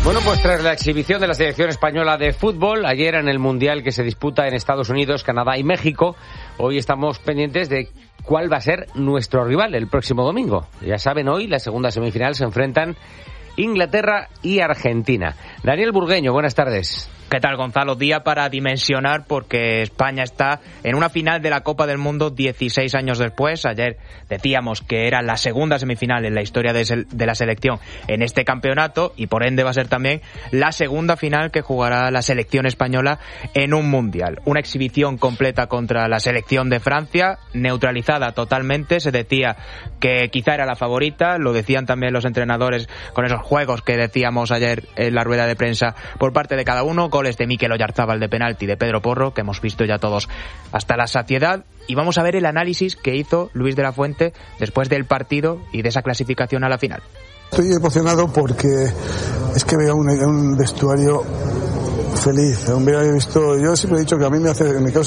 Bueno, pues tras la exhibición de la selección española de fútbol ayer en el Mundial que se disputa en Estados Unidos, Canadá y México, hoy estamos pendientes de cuál va a ser nuestro rival el próximo domingo. Ya saben, hoy la segunda semifinal se enfrentan Inglaterra y Argentina. Daniel Burgueño, buenas tardes. ¿Qué tal, Gonzalo? Día para dimensionar porque España está en una final de la Copa del Mundo 16 años después. Ayer decíamos que era la segunda semifinal en la historia de la selección en este campeonato y por ende va a ser también la segunda final que jugará la selección española en un mundial. Una exhibición completa contra la selección de Francia, neutralizada totalmente. Se decía que quizá era la favorita, lo decían también los entrenadores con esos juegos que decíamos ayer en la rueda de prensa por parte de cada uno. Goles de Mikel Oyarzábal de penalti, de Pedro Porro, que hemos visto ya todos hasta la saciedad. Y vamos a ver el análisis que hizo Luis de la Fuente después del partido y de esa clasificación a la final. Estoy emocionado porque es que veo un vestuario feliz. Yo siempre he dicho que a mí me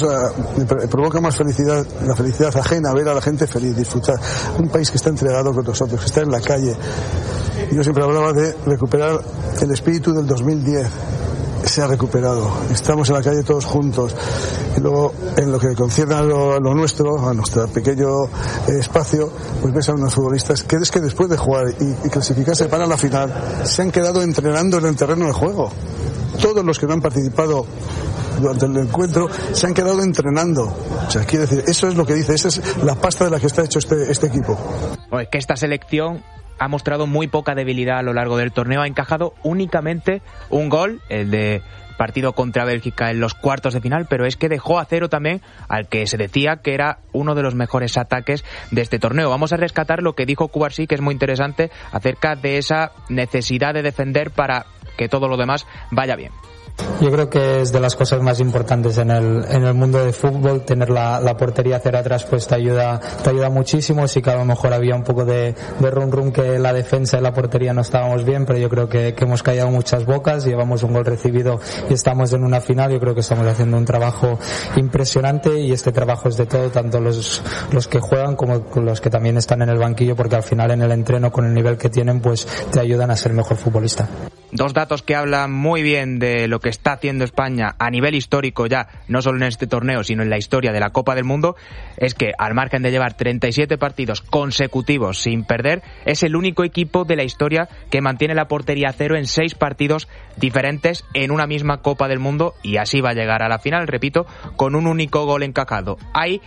provoca más felicidad, la felicidad ajena, ver a la gente feliz, disfrutar. Un país que está entregado con nosotros, que está en la calle. Y yo siempre hablaba de recuperar el espíritu del 2010. Se ha recuperado. Estamos en la calle todos juntos. Y luego, en lo que concierne a lo nuestro, a nuestro pequeño espacio, pues ves a unos futbolistas que es que después de jugar y clasificarse para la final, se han quedado entrenando en el terreno de juego. Todos los que no han participado durante el encuentro se han quedado entrenando. O sea, quiere decir, eso es lo que dice, esa es la pasta de la que está hecho este equipo. Pues que esta selección ha mostrado muy poca debilidad a lo largo del torneo, ha encajado únicamente un gol, el de partido contra Bélgica en los cuartos de final, pero es que dejó a cero también al que se decía que era uno de los mejores ataques de este torneo. Vamos a rescatar lo que dijo Cubarsí, que es muy interesante, acerca de esa necesidad de defender para que todo lo demás vaya bien. Yo creo que es de las cosas más importantes en el mundo del fútbol. Tener la portería cero atrás pues te ayuda muchísimo. Sí que a lo mejor había un poco de rum que la defensa y la portería no estábamos bien, pero yo creo que hemos callado muchas bocas, llevamos un gol recibido y estamos en una final. Yo creo que estamos haciendo un trabajo impresionante y este trabajo es de todo, tanto los que juegan como los que también están en el banquillo, porque al final en el entreno con el nivel que tienen pues te ayudan a ser mejor futbolista. Dos datos que hablan muy bien de lo que está haciendo España a nivel histórico ya, no solo en este torneo, sino en la historia de la Copa del Mundo, es que al margen de llevar 37 partidos consecutivos sin perder, es el único equipo de la historia que mantiene la portería a cero en 6 partidos diferentes en una misma Copa del Mundo, y así va a llegar a la final, repito, con un único gol encajado. Hay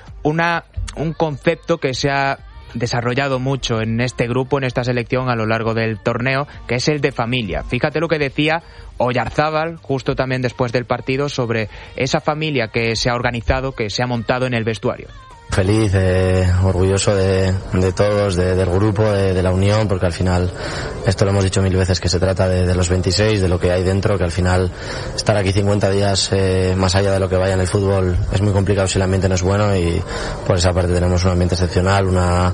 un concepto que se ha desarrollado mucho en este grupo, en esta selección a lo largo del torneo, que es el de familia. Fíjate lo que decía Oyarzábal justo también después del partido sobre esa familia que se ha organizado, que se ha montado en el vestuario. Feliz, orgulloso de todos, del grupo, de la unión, porque al final, esto lo hemos dicho 1000 veces, que se trata de los 26, de lo que hay dentro, que al final estar aquí 50 días más allá de lo que vaya en el fútbol es muy complicado si el ambiente no es bueno, y por esa parte tenemos un ambiente excepcional, una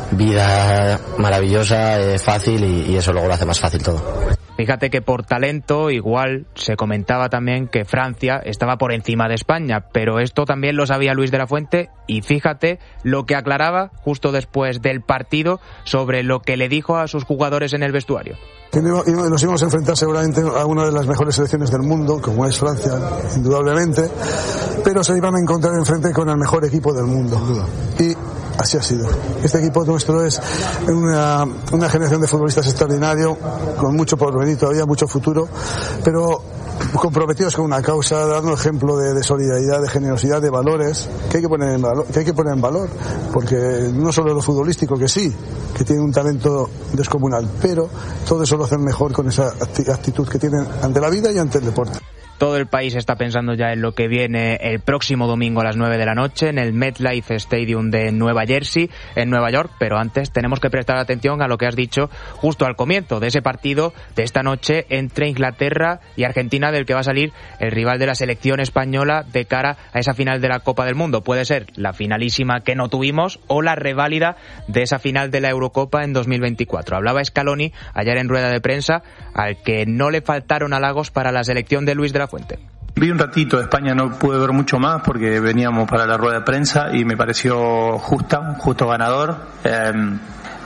vida maravillosa, fácil, y eso luego lo hace más fácil todo. Fíjate que por talento igual se comentaba también que Francia estaba por encima de España, pero esto también lo sabía Luis de la Fuente, y fíjate lo que aclaraba justo después del partido sobre lo que le dijo a sus jugadores en el vestuario. Nos íbamos a enfrentar seguramente a una de las mejores selecciones del mundo, como es Francia, indudablemente, pero se iban a encontrar enfrente con el mejor equipo del mundo. Y así ha sido. Este equipo nuestro es una generación de futbolistas extraordinario, con mucho porvenir todavía, mucho futuro, pero comprometidos con una causa, dando ejemplo de solidaridad, de generosidad, de valores que hay que poner en valor, porque no solo lo futbolístico, que sí, que tiene un talento descomunal, pero todo eso lo hacen mejor con esa actitud que tienen ante la vida y ante el deporte. Todo el país está pensando ya en lo que viene el próximo domingo a las 9 de la noche en el MetLife Stadium de Nueva Jersey, en Nueva York, pero antes tenemos que prestar atención a lo que has dicho justo al comienzo de ese partido de esta noche entre Inglaterra y Argentina, del que va a salir el rival de la selección española de cara a esa final de la Copa del Mundo. Puede ser la finalísima que no tuvimos o la reválida de esa final de la Eurocopa en 2024. Hablaba Scaloni ayer en rueda de prensa, al que no le faltaron halagos para la selección de Luis de la Fuente. Vi un ratito de España, no pude ver mucho más porque veníamos para la rueda de prensa y me pareció un justo ganador.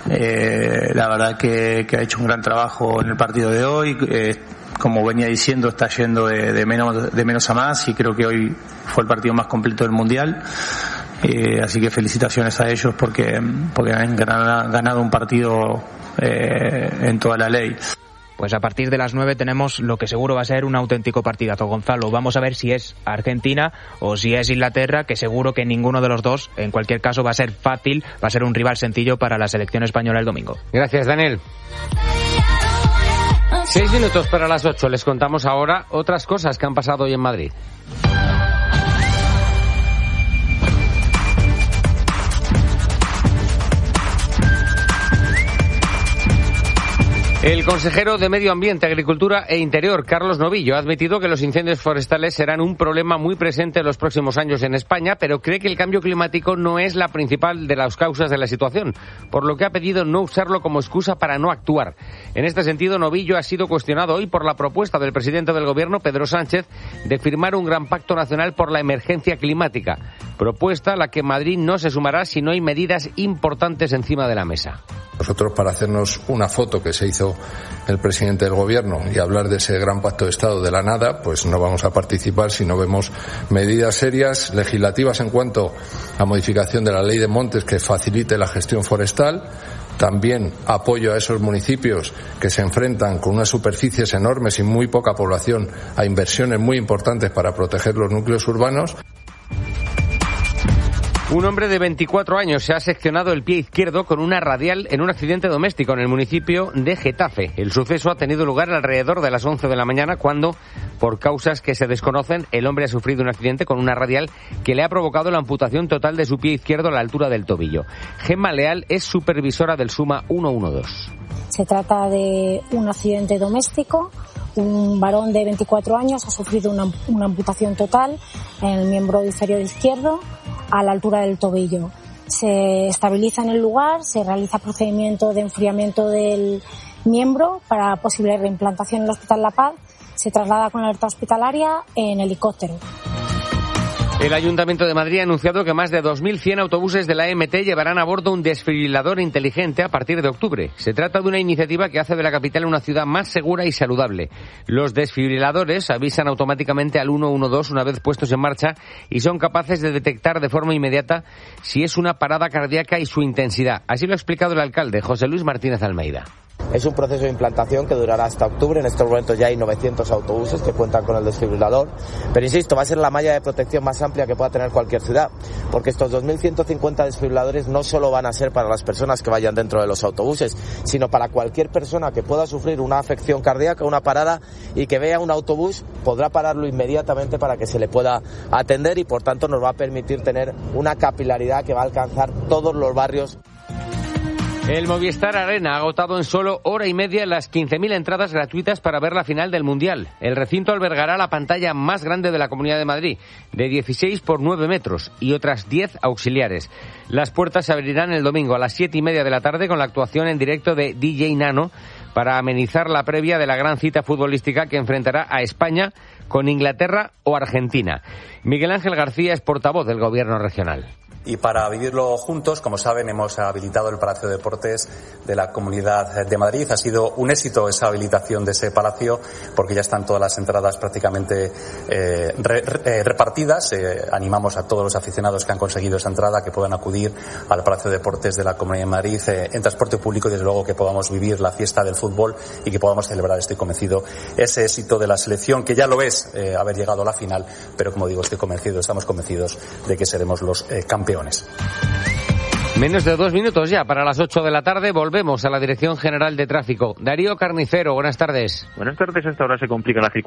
La verdad que ha hecho un gran trabajo en el partido de hoy. Como venía diciendo, está yendo de menos a más, y creo que hoy fue el partido más completo del Mundial. Así que felicitaciones a ellos porque han ganado un partido en toda la ley. Pues a partir de las 9 tenemos lo que seguro va a ser un auténtico partidazo, Gonzalo. Vamos a ver si es Argentina o si es Inglaterra, que seguro que ninguno de los dos, en cualquier caso, va a ser fácil, va a ser un rival sencillo para la selección española el domingo. Gracias, Daniel. 6 minutos para las 8. Les contamos ahora otras cosas que han pasado hoy en Madrid. El consejero de Medio Ambiente, Agricultura e Interior, Carlos Novillo, ha admitido que los incendios forestales serán un problema muy presente en los próximos años en España, pero cree que el cambio climático no es la principal de las causas de la situación, por lo que ha pedido no usarlo como excusa para no actuar. En este sentido, Novillo ha sido cuestionado hoy por la propuesta del presidente del Gobierno, Pedro Sánchez, de firmar un gran pacto nacional por la emergencia climática, propuesta a la que Madrid no se sumará si no hay medidas importantes encima de la mesa. Nosotros, para hacernos una foto que se hizo el presidente del Gobierno y hablar de ese gran pacto de Estado de la nada, pues no vamos a participar si no vemos medidas serias, legislativas en cuanto a modificación de la ley de montes que facilite la gestión forestal. También apoyo a esos municipios que se enfrentan con unas superficies enormes y muy poca población a inversiones muy importantes para proteger los núcleos urbanos. Un hombre de 24 años se ha seccionado el pie izquierdo con una radial en un accidente doméstico en el municipio de Getafe. El suceso ha tenido lugar alrededor de las 11 de la mañana cuando, por causas que se desconocen, el hombre ha sufrido un accidente con una radial que le ha provocado la amputación total de su pie izquierdo a la altura del tobillo. Gemma Leal es supervisora del SUMA 112. Se trata de un accidente doméstico. Un varón de 24 años ha sufrido una amputación total en el miembro inferior izquierdo a la altura del tobillo. Se estabiliza en el lugar, se realiza procedimiento de enfriamiento del miembro para posible reimplantación en el Hospital La Paz. Se traslada con alerta hospitalaria en helicóptero. El Ayuntamiento de Madrid ha anunciado que más de 2.100 autobuses de la EMT llevarán a bordo un desfibrilador inteligente a partir de octubre. Se trata de una iniciativa que hace de la capital una ciudad más segura y saludable. Los desfibriladores avisan automáticamente al 112 una vez puestos en marcha y son capaces de detectar de forma inmediata si es una parada cardíaca y su intensidad. Así lo ha explicado el alcalde, José Luis Martínez Almeida. Es un proceso de implantación que durará hasta octubre. En estos momentos ya hay 900 autobuses que cuentan con el desfibrilador. Pero insisto, va a ser la malla de protección más amplia que pueda tener cualquier ciudad. Porque estos 2.150 desfibriladores no solo van a ser para las personas que vayan dentro de los autobuses, sino para cualquier persona que pueda sufrir una afección cardíaca, una parada, y que vea un autobús, podrá pararlo inmediatamente para que se le pueda atender y por tanto nos va a permitir tener una capilaridad que va a alcanzar todos los barrios. El Movistar Arena ha agotado en solo hora y media las 15.000 entradas gratuitas para ver la final del Mundial. El recinto albergará la pantalla más grande de la Comunidad de Madrid, de 16 por 9 metros, y otras 10 auxiliares. Las puertas se abrirán el domingo a las 7:30 de la tarde con la actuación en directo de DJ Nano para amenizar la previa de la gran cita futbolística que enfrentará a España con Inglaterra o Argentina. Miguel Ángel García es portavoz del Gobierno regional. Y para vivirlo juntos, como saben, hemos habilitado el Palacio de Deportes de la Comunidad de Madrid. Ha sido un éxito esa habilitación de ese palacio porque ya están todas las entradas prácticamente repartidas. Animamos a todos los aficionados que han conseguido esa entrada que puedan acudir al Palacio de Deportes de la Comunidad de Madrid en transporte público y desde luego que podamos vivir la fiesta del fútbol y que podamos celebrar, estoy convencido, ese éxito de la selección que ya lo es haber llegado a la final, pero como digo, estamos convencidos de que seremos los campeones. Menos de 2 minutos ya para las 8 de la tarde. Volvemos a la Dirección General de Tráfico. Darío Carnicero, buenas tardes. Buenas tardes. Hasta ahora se complica la circulación